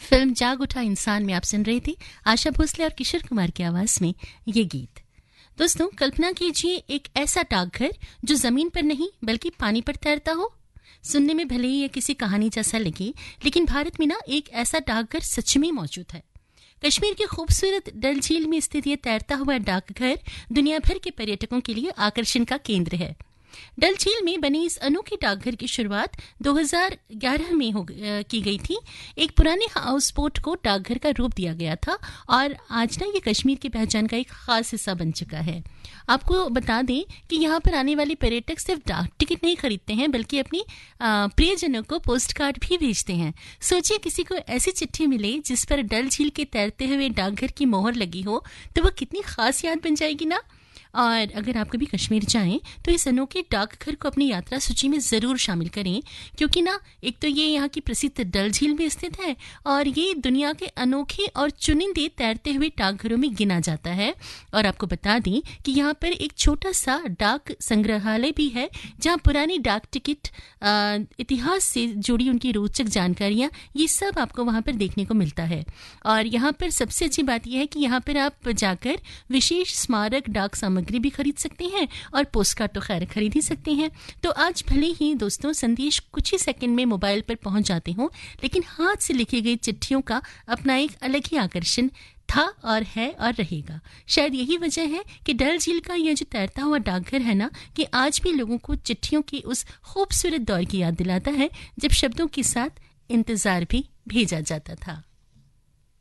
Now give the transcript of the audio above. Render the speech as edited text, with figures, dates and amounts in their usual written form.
Film जाग उठा इंसान में आप सुन रहे थे आशा भोसले और किशोर कुमार की आवाज में ये गीत। दोस्तों, कल्पना कीजिए एक ऐसा डाकघर जो जमीन पर नहीं बल्कि पानी पर तैरता हो। सुनने में भले ही ये किसी कहानी जैसा लगे, लेकिन भारत में ना एक ऐसा डाकघर सच में मौजूद है। कश्मीर की खूबसूरत डल झील में स्थित ये तैरता हुआ डाकघर दुनिया भर के पर्यटकों के लिए आकर्षण का केंद्र है। डल झील में बने इस अनोखे डाकघर की शुरुआत 2011 में की गई थी। एक पुराने हाउस बोट को डाकघर का रूप दिया गया था और आज ना ये कश्मीर की पहचान का एक खास हिस्सा बन चुका है। आपको बता दें कि यहाँ पर आने वाले पर्यटक सिर्फ डाक टिकट नहीं खरीदते हैं, बल्कि अपनी प्रियजनों को पोस्ट कार्ड भी भेजते हैं। सोचिए किसी को ऐसी चिट्ठी मिले जिस पर डल झील के तैरते हुए डाकघर की मोहर लगी हो, तो वो कितनी खास याद बन जाएगी ना। और अगर आप कभी कश्मीर जाएं तो इस अनोखे डाकघर को अपनी यात्रा सूची में ज़रूर शामिल करें, क्योंकि ना एक तो ये यहाँ की प्रसिद्ध डल झील में स्थित है और ये दुनिया के अनोखे और चुनिंदे तैरते हुए डाकघरों में गिना जाता है। और आपको बता दें कि यहाँ पर एक छोटा सा डाक संग्रहालय भी है, जहाँ पुरानी डाक टिकट, इतिहास से जुड़ी उनकी रोचक जानकारियाँ, ये सब आपको वहाँ पर देखने को मिलता है। और यहाँ पर सबसे अच्छी बात यह है कि यहाँ पर आप जाकर विशेष स्मारक डाक सामग्री भी खरीद सकते हैं और पोस्ट कार्ड तो खैर खरीद ही सकते हैं। तो आज भले ही दोस्तों संदेश कुछ ही सेकंड में मोबाइल पर पहुंच जाते हों, लेकिन हाथ से लिखी गई चिट्ठियों का अपना एक अलग ही आकर्षण था और है और रहेगा। शायद यही वजह है कि डल झील का यह जो तैरता हुआ डाकघर है ना, कि आज भी लोगों को चिट्ठियों की उस खूबसूरत दौर की याद दिलाता है जब शब्दों के साथ इंतजार भी भेजा जाता था।